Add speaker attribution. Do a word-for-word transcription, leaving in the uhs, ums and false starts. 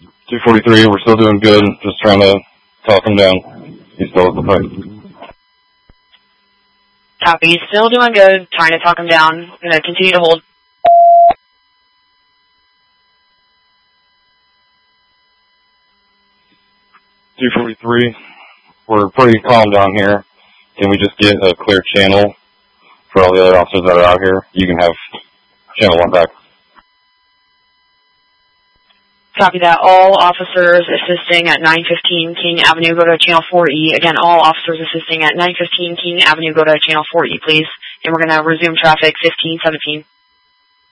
Speaker 1: two forty-three, we're still doing good. Just trying to talk him down. He's still at the fight.
Speaker 2: Copy. He's still doing good. Trying to talk him down. Gonna continue to hold.
Speaker 1: two forty-three, we're pretty calm down here. Can we just get a clear channel for all the other officers that are out here? You can have channel one back.
Speaker 2: Copy that. All officers assisting at nine fifteen King Avenue, go to channel four E. Again, all officers assisting at nine fifteen King Avenue, go to channel four E, please. And we're going to resume traffic fifteen seventeen.